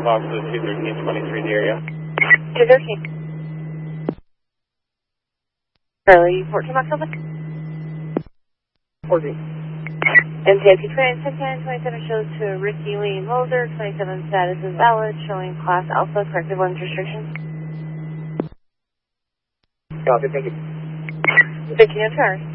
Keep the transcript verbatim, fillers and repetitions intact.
Fox is two thirteen twenty-three in the area. two thirteen. Charlie, fourteen Box Alpha. fourteen. M T I P twenty-nine ten twenty-seven shows to Ricky Lee Moser, twenty-seven status is valid, showing Class Alpha, corrective lens restrictions. Copy, thank you. fifteen on charge.